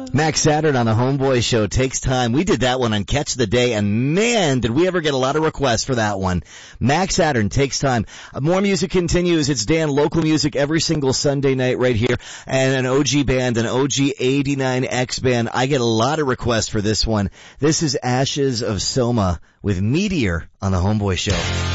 Max Saturn on the Homeboy Show takes time. We did that one on Catch the Day, and man, did we ever get a lot of requests for that one. Max Saturn takes time. More music continues. It's Dan, local music every single Sunday night right here, and an OG band, an OG 89X band. I get a lot of requests for this one. This is Ashes of Soma with Meteor on the Homeboy Show.